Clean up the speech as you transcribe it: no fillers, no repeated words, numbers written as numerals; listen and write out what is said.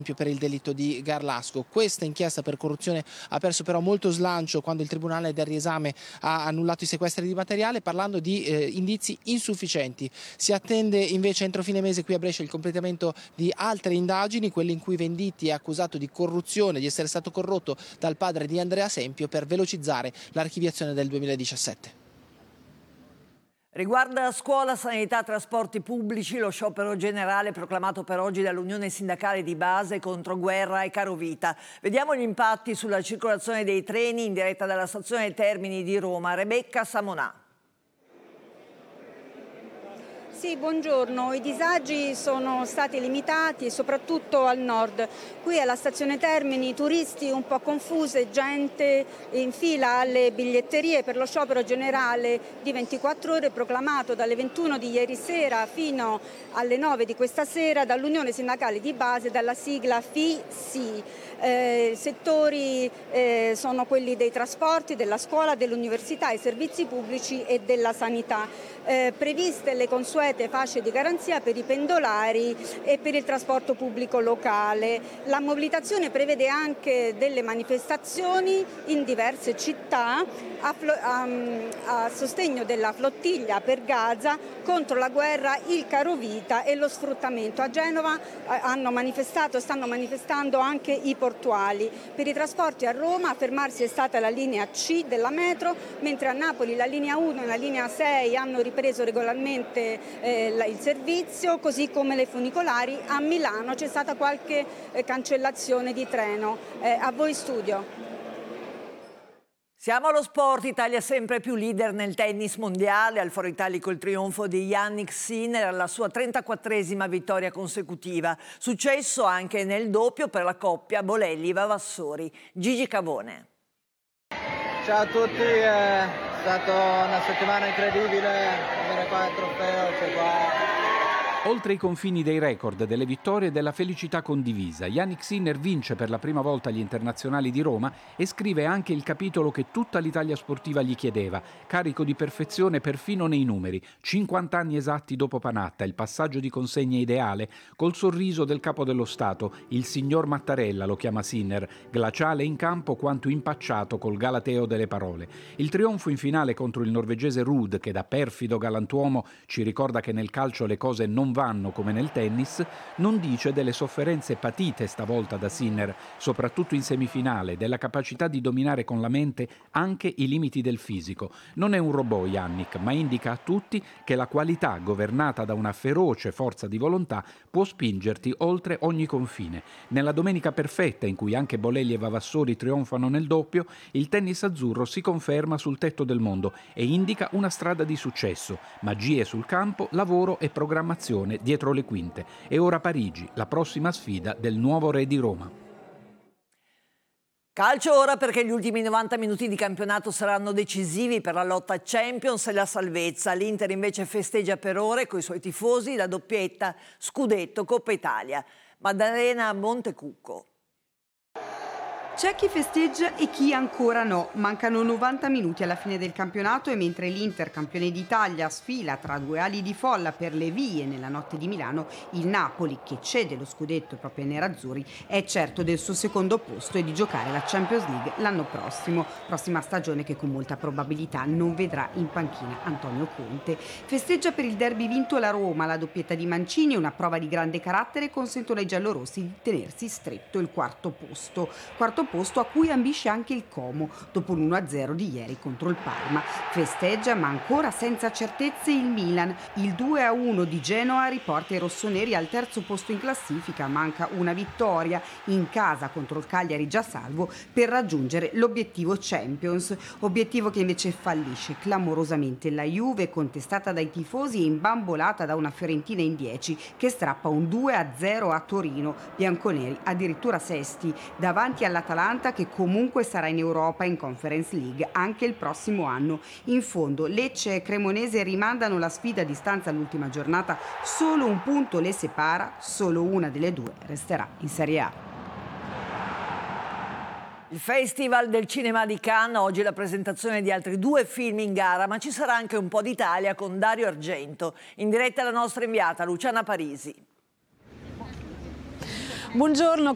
per il delitto di Garlasco. Questa inchiesta per corruzione ha perso però molto slancio quando il Tribunale del riesame ha annullato i sequestri di materiale, parlando di indizi insufficienti. Si attende invece entro fine mese qui a Brescia il completamento di altre indagini, quelle in cui Venditti è accusato di corruzione, di essere stato corrotto dal padre di Andrea Sempio per velocizzare l'archiviazione del 2017. Riguarda scuola, sanità, trasporti pubblici, lo sciopero generale proclamato per oggi dall'Unione Sindacale di Base contro Guerra e Carovita. Vediamo gli impatti sulla circolazione dei treni in diretta dalla stazione Termini di Roma. Rebecca Samonà. Sì, buongiorno. I disagi sono stati limitati soprattutto al nord. Qui alla stazione Termini turisti un po' confuse, gente in fila alle biglietterie per lo sciopero generale di 24 ore proclamato dalle 21 di ieri sera fino alle 9 di questa sera dall'Unione Sindacale di Base, dalla sigla FISI. Settori sono quelli dei trasporti, della scuola, dell'università, i servizi pubblici e della sanità. Previste le consuete fasce di garanzia per i pendolari e per il trasporto pubblico locale. La mobilitazione prevede anche delle manifestazioni in diverse città a sostegno della flottiglia per Gaza contro la guerra, il carovita e lo sfruttamento. A Genova stanno manifestando anche i portuali. Per i trasporti a Roma a fermarsi è stata la linea C della metro, mentre a Napoli la linea 1 e la linea 6 hanno ripreso regolarmente il servizio, così come le funicolari. A Milano c'è stata qualche cancellazione di treno. A voi studio. Siamo allo sport. Italia sempre più leader nel tennis mondiale. Al Foro Italico il trionfo di Jannik Sinner alla sua 34esima vittoria consecutiva. Successo anche nel doppio per la coppia Bolelli-Vavassori. Gigi Cavone. Ciao a tutti, è stata una settimana incredibile, avere qua il trofeo, c'è qua. Oltre i confini dei record, delle vittorie e della felicità condivisa, Jannik Sinner vince per la prima volta gli internazionali di Roma e scrive anche il capitolo che tutta l'Italia sportiva gli chiedeva, carico di perfezione perfino nei numeri. 50 anni esatti dopo Panatta, il passaggio di consegne ideale, col sorriso del capo dello Stato, il signor Mattarella lo chiama Sinner, glaciale in campo quanto impacciato col galateo delle parole. Il trionfo in finale contro il norvegese Ruud, che da perfido galantuomo ci ricorda che nel calcio le cose non vanno come nel tennis, non dice delle sofferenze patite stavolta da Sinner, soprattutto in semifinale, della capacità di dominare con la mente anche i limiti del fisico. Non è un robot Jannik, ma indica a tutti che la qualità governata da una feroce forza di volontà può spingerti oltre ogni confine. Nella domenica perfetta, in cui anche Bolelli e Vavassori trionfano nel doppio, il tennis azzurro si conferma sul tetto del mondo e indica una strada di successo. Magie sul campo, lavoro e programmazione dietro le quinte. E ora Parigi, la prossima sfida del nuovo re di Roma. Calcio ora, perché gli ultimi 90 minuti di campionato saranno decisivi per la lotta a Champions e la salvezza. L'Inter invece festeggia per ore coi suoi tifosi la doppietta Scudetto Coppa Italia. Maddalena Montecucco. C'è chi festeggia e chi ancora no. Mancano 90 minuti alla fine del campionato e mentre l'Inter, campione d'Italia, sfila tra due ali di folla per le vie nella notte di Milano, il Napoli, che cede lo scudetto proprio ai nerazzurri, è certo del suo secondo posto e di giocare la Champions League l'anno prossimo. Prossima stagione che con molta probabilità non vedrà in panchina Antonio Conte. Festeggia per il derby vinto la Roma, la doppietta di Mancini, una prova di grande carattere, consentono ai giallorossi di tenersi stretto il quarto posto a cui ambisce anche il Como dopo l'1-0 di ieri contro il Parma. Festeggia ma ancora senza certezze il Milan. Il 2-1 di Genoa riporta i rossoneri al terzo posto in classifica, manca una vittoria in casa contro il Cagliari già salvo per raggiungere l'obiettivo Champions, obiettivo che invece fallisce clamorosamente. La Juve, contestata dai tifosi e imbambolata da una Fiorentina in 10 che strappa un 2-0 a Torino, bianconeri addirittura sesti davanti all'Atalanta, che comunque sarà in Europa in Conference League anche il prossimo anno. In fondo Lecce e Cremonese rimandano la sfida a distanza all'ultima giornata, solo un punto le separa, solo una delle due resterà in Serie A. Il Festival del Cinema di Cannes, oggi la presentazione di altri 2 film in gara, ma ci sarà anche un po' d'Italia con Dario Argento. In diretta la nostra inviata Luciana Parisi. Buongiorno.